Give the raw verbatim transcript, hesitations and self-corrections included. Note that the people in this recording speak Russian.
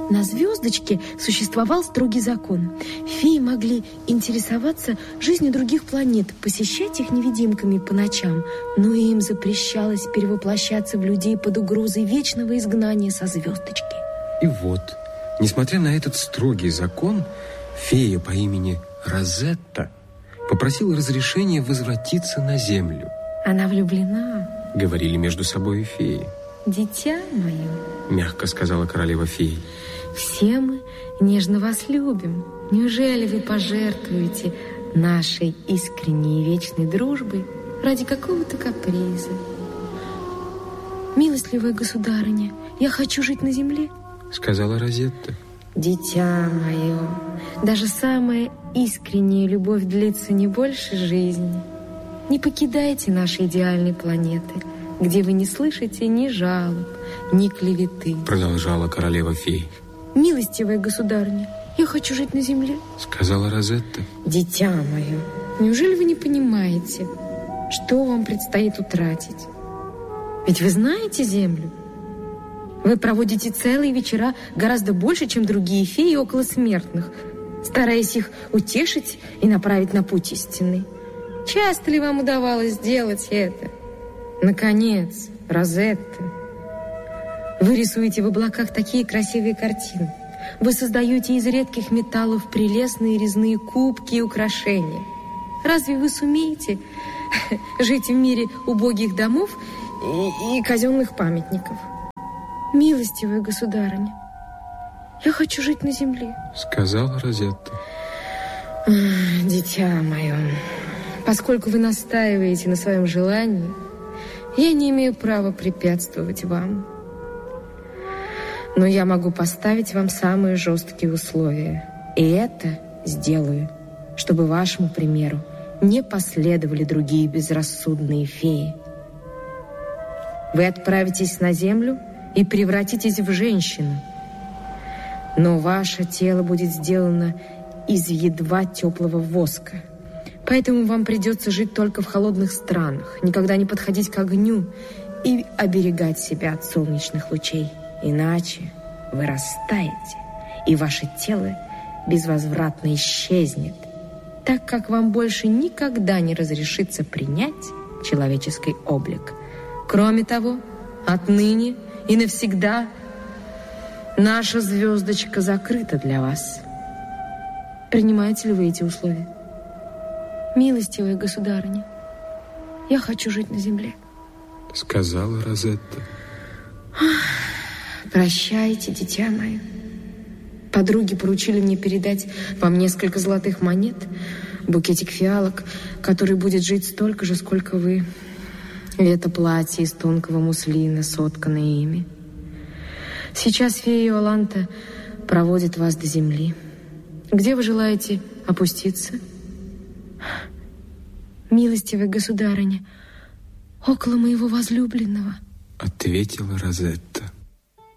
На звездочке существовал строгий закон. Феи могли интересоваться жизнью других планет, посещать их невидимками по ночам, но им запрещалось перевоплощаться в людей под угрозой вечного изгнания со звездочки. И вот, несмотря на этот строгий закон, фея по имени Розетта попросила разрешения возвратиться на Землю. Она влюблена, говорили между собой феи. Дитя мое, мягко сказала королева фей. Все мы нежно вас любим. Неужели вы пожертвуете нашей искренней и вечной дружбой ради какого-то каприза? Милостливая государыня, я хочу жить на земле, сказала Розетта. Дитя мое, даже самая искренняя любовь длится не больше жизни. Не покидайте нашей идеальной планеты, где вы не слышите ни жалоб, ни клеветы, продолжала королева фей. Милостивая государыня, я хочу жить на земле, сказала Розетта. Дитя мое, неужели вы не понимаете, что вам предстоит утратить? Ведь вы знаете землю. Вы проводите целые вечера гораздо больше, чем другие феи около смертных, стараясь их утешить и направить на путь истинный. Часто ли вам удавалось сделать это? Наконец, Розетта, вы рисуете в облаках такие красивые картины. Вы создаете из редких металлов прелестные резные кубки и украшения. Разве вы сумеете жить в мире убогих домов и, и казенных памятников? Милостивая государыня, я хочу жить на земле, сказала Розетта. Дитя мое, поскольку вы настаиваете на своем желании, я не имею права препятствовать вам. Но я могу поставить вам самые жесткие условия. И это сделаю, чтобы вашему примеру не последовали другие безрассудные феи. Вы отправитесь на землю и превратитесь в женщину. Но ваше тело будет сделано из едва теплого воска. Поэтому вам придется жить только в холодных странах, никогда не подходить к огню и оберегать себя от солнечных лучей. Иначе вы растаете, и ваше тело безвозвратно исчезнет, так как вам больше никогда не разрешится принять человеческий облик. Кроме того, отныне и навсегда наша звездочка закрыта для вас. Принимаете ли вы эти условия? Милостивая государыня, я хочу жить на земле, сказала Розетта. Прощайте, дитя мое. Подруги поручили мне передать вам несколько золотых монет, букетик фиалок, который будет жить столько же, сколько вы. И это платье из тонкого муслина, сотканное ими. Сейчас фея Иоланта проводит вас до земли. Где вы желаете опуститься? Милостивая государыня, около моего возлюбленного, ответила Розетта.